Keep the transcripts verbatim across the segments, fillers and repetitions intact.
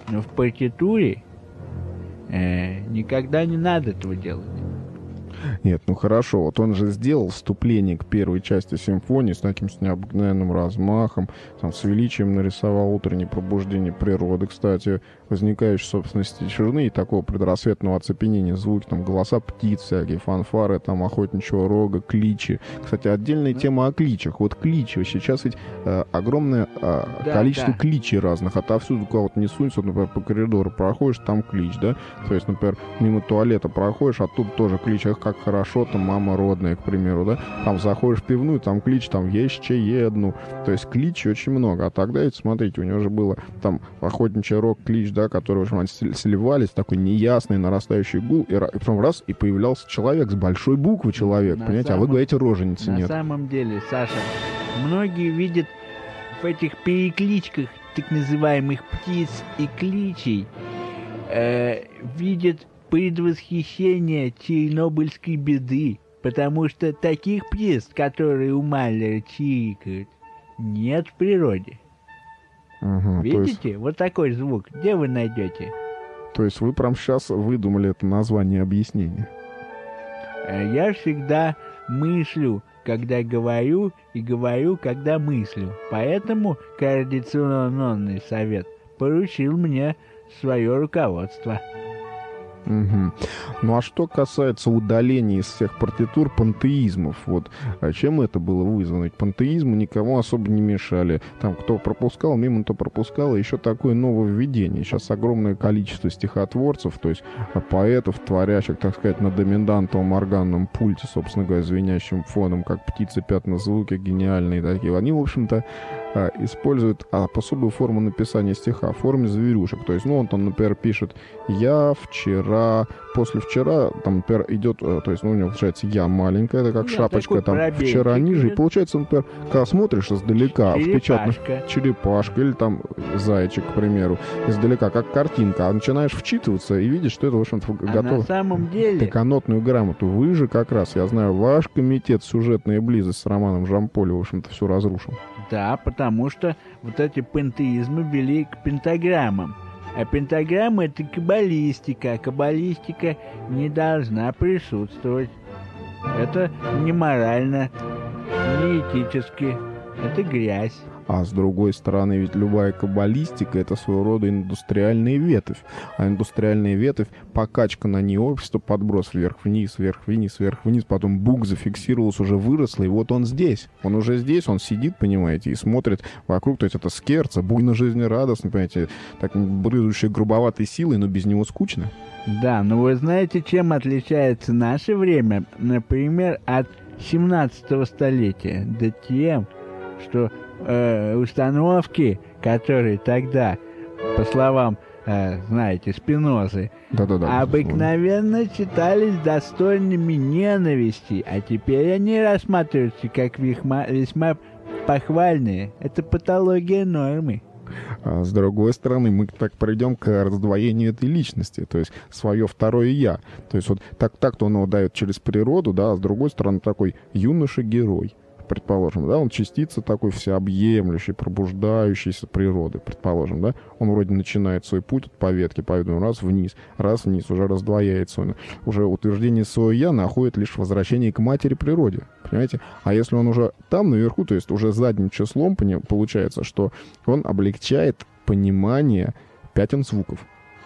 Но в партитуре э, никогда не надо этого делать. Нет, ну хорошо, вот он же сделал вступление к первой части симфонии с таким с необыкновенным размахом, там, с величием нарисовал утреннее пробуждение природы, кстати, возникающей, собственно, из тишины и такого предрассветного оцепенения, звуки, там, голоса птиц всякие, фанфары, там, охотничьего рога, кличи. Кстати, отдельная ну, тема о кличах. Вот кличи, сейчас ведь э, огромное э, да, количество да. кличей разных, отовсюду кого-то не сунься, вот, например, по коридору проходишь, там клич, да, то есть, например, мимо туалета проходишь, а тут тоже клич, эх, как хорошо, там, мама родная, к примеру, да, там заходишь в пивную, там клич, там, еще едну, то есть кличей очень много, а тогда, ведь, смотрите, у него же было, там, охотничий рог, клич, да, которые, в общем, они сливались, такой неясный нарастающий гул, и, и потом раз, и появлялся человек с большой буквы человек, на понимаете, самом, а вы говорите, роженицы на нет. На самом деле, Саша, многие видят в этих перекличках так называемых птиц и кличей, э, видят предвосхищение чернобыльской беды, потому что таких птиц, которые у Малера чирикают, нет в природе. Угу, видите? Есть... Вот такой звук. Где вы найдете? То есть вы прям сейчас выдумали это название объяснения? Я всегда мыслю, когда говорю, и говорю, когда мыслю. Поэтому Координационный совет поручил мне свое руководство. Угу. Ну а что касается удаления из всех партитур пантеизмов, вот а чем это было вызвано? Ведь пантеизмы никому особо не мешали. Там кто пропускал, мимо то пропускал, и еще такое нововведение. Сейчас огромное количество стихотворцев, то есть поэтов, творящих, так сказать, на доминантовом органном пульте, собственно говоря, звенящим фоном, как птицы, пятна, звуки гениальные такие. Они, в общем-то, используют особую форму написания стиха в форме зверюшек. То есть, ну, он там, например, пишет «я вчера», «после вчера», там, например, идет, то есть, ну, у него получается «я» маленькая, это как да, шапочка, там, «вчера» ниже, и получается, например, когда смотришь издалека, в печатных черепашка или там зайчик, к примеру, издалека, как картинка, а начинаешь вчитываться и видишь, что это, в общем-то, а готово. На самом деле... Канотную грамоту. Вы же как раз, я знаю, ваш комитет «Сюжетная близость» с Романом Жамполи, в общем-то, все разрушил. Да, потому что вот эти пантеизмы вели к пентаграммам. А пентаграмма — это каббалистика. Каббалистика не должна присутствовать. Это не морально, не этически. Это грязь. А с другой стороны, ведь любая каббалистика — это своего рода индустриальная ветвь. А индустриальная ветвь, покачка на ней общества, подброс вверх-вниз, вверх-вниз, вверх-вниз, потом бук зафиксировался, уже выросло, и вот он здесь. Он уже здесь, он сидит, понимаете, и смотрит вокруг, то есть это скерца, буйно жизнерадостно, понимаете, так брызжущая грубоватой силой, но без него скучно. Да, но вы знаете, чем отличается наше время, например, от семнадцатого столетия? Да тем, что э, установки, которые тогда, по словам, э, знаете, Спинозы, да-да-да, обыкновенно считались достойными ненависти, а теперь они рассматриваются как весьма, весьма похвальные. Это патология нормы. А с другой стороны, мы так придем к раздвоению этой личности, то есть свое второе «я». То есть вот так, так-то он его дает через природу, да, а с другой стороны такой юноша-герой. Предположим, да, он частица такой всеобъемлющей, пробуждающейся природы, предположим, да, он вроде начинает свой путь по ветке, по виду, раз вниз, раз вниз, уже раздвояется он, уже утверждение своего «я» находит лишь возвращение к матери природе, понимаете, а если он уже там наверху, то есть уже задним числом получается, что он облегчает понимание пятен звуков.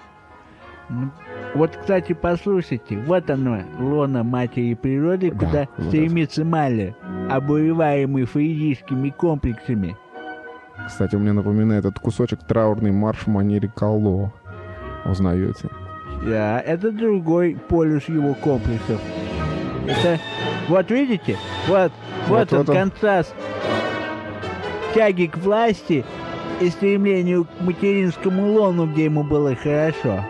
Вот, кстати, послушайте, вот оно, лоно матери природы, да, куда вот стремится Малер, обуреваемый фрейдистскими комплексами. Кстати, мне напоминает этот кусочек «Траурный марш» в манере Калло. Узнаете? Да, это другой полюс его комплексов. Это, вот видите, вот, вот, вот он, вот он, контраст тяги к власти и стремлению к материнскому лону, где ему было хорошо.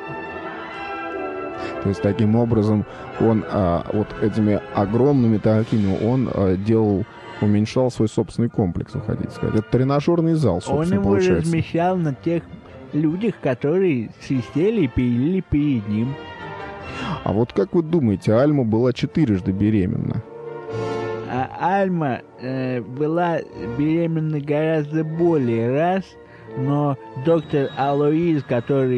То есть таким образом он а, вот этими огромными такими он а, делал, уменьшал свой собственный комплекс, вы хотите сказать. Это тренажерный зал, собственно, он его получается. размещал на тех людях, которые свистели и пилили перед ним. А вот как вы думаете, Альма была четырежды беременна? А Альма э, была беременна гораздо более раз, но доктор Алоиз, который